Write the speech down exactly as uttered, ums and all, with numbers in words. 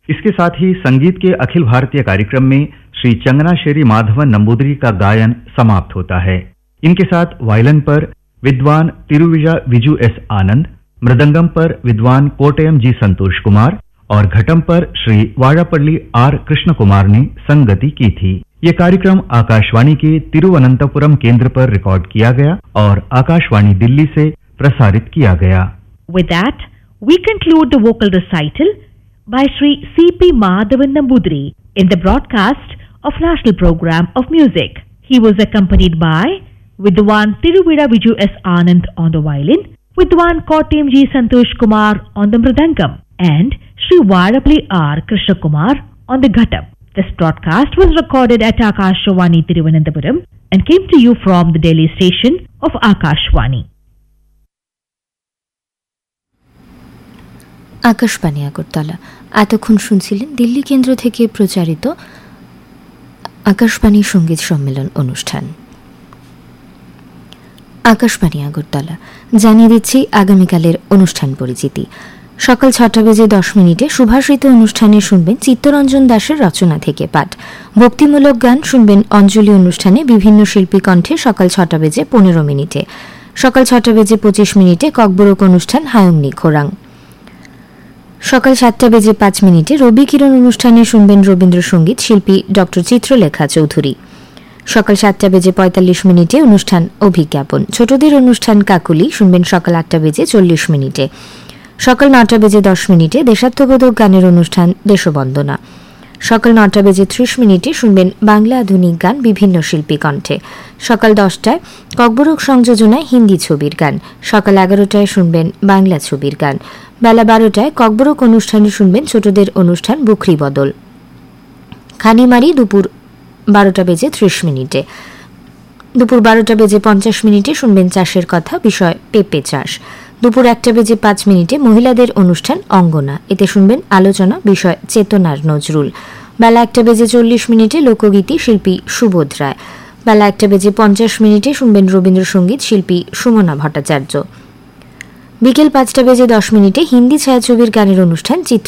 इसके साथ ही संगीत के अखिल भारतीय कार्यक्रम में श्री चंगनाश्री माधवन नंबूदरी का गायन समाप्त होता है। इनके साथ वायलिन पर विद्वान तिरुविजा विजु एस आनंद, मृदंगम पर विद्वान कोटयम जी संतोष कुमार और घटम पर श्री वाड़ापल्ली आर कृष्ण कुमार ने संगति की थी। ये कार्यक्रम आकाशवाणी के तिरुवनंतपुरम केंद्र पर रिकॉर्ड किया गया और आकाशवाणी दिल्ली से प्रसारित किया गया। With that, we conclude the vocal recital by Shri C P Madhavan Nambudri in the broadcast of National Program of Music. He was accompanied by Vidwan Tiruvida Viju S. Anand on the violin, Vidwan Kottayam G. Santosh Kumar on the mridangam, and Shri Vadapalli R. Krishna Kumar on the ghatam. This broadcast was recorded at Akashvani Tiruvananthapuram and came to you from the Delhi station of Akashvani. Akashvani Agartala. এতক্ষণ শুনছিলেন দিল্লি কেন্দ্র থেকে প্রচারিত আকাশবাণী সঙ্গীত সম্মেলন অনুষ্ঠান। আকাশবাণী আগরতলা জানিয়ে দিচ্ছি আগামীকালের অনুষ্ঠান পরিচিতি। সকাল ছটা বেজে দশ মিনিটে সুভাষিত অনুষ্ঠানে শুনবেন চিত্তরঞ্জন দাসের রচনা থেকে পাঠ। ভক্তিমূলক গান শুনবেন অঞ্জলি অনুষ্ঠানে বিভিন্ন শিল্পী কণ্ঠে সকাল ছটা বেজে পনেরো মিনিটে। সকাল ছটা বেজে পঁচিশ মিনিটে ককবরক অনুষ্ঠান হায়ংনি খোরাং। সকাল সাতটা বেজে পাঁচ মিনিটে রবি কিরণ অনুষ্ঠানে শুনবেন রবীন্দ্রসঙ্গীত শিল্পী ডক্টর চিত্রলেখা চৌধুরী। সকাল সাতটা বেজে পঁয়তাল্লিশ মিনিটে অনুষ্ঠান অভিজ্ঞাপন। ছোটদের অনুষ্ঠান কাকুলি শুনবেন সকাল আটটা বেজে চল্লিশ মিনিটে। সকাল নটা বেজে দশ মিনিটে দেশাত্মবোধক গানের অনুষ্ঠান দেশবন্দনা। সকাল নটা বেজে ত্রিশ মিনিটে শুনবেন বাংলা আধুনিক গান বিভিন্ন শিল্পী কণ্ঠে। সকাল দশটায় ককবরক সংযোজনায় হিন্দি ছবির গান। সকাল এগারোটায় শুনবেন বাংলা ছবির গান। বেলা বারোটায় ককবরক অনুষ্ঠানে শুনবেন ছোটদের অনুষ্ঠান বুখরি বদল। খানিমারি দুপুর বারোটা বেজে ত্রিশ মিনিটে। দুপুর বারোটা বেজে পঞ্চাশ মিনিটে শুনবেন চাষের কথা, বিষয় পেঁপে চাষ। দুপুর একটা বেজে পাঁচ মিনিটে মহিলাদের অনুষ্ঠান অঙ্গনা, এতে শুনবেন আলোচনা, বিষয় চেতনার নজরুল। বেলা একটা বেজে চল্লিশ মিনিটে লোকগীতি, শিল্পী সুবোধ রায়। বেলা একটা বেজে পঞ্চাশ মিনিটে শুনবেন রবীন্দ্রসঙ্গীত, শিল্পী সুমনা ভট্টাচার্য। বিকেল পাঁচটা বেজে দশ মিনিটে হিন্দি ছায়াছবির গানের অনুষ্ঠান চিত্র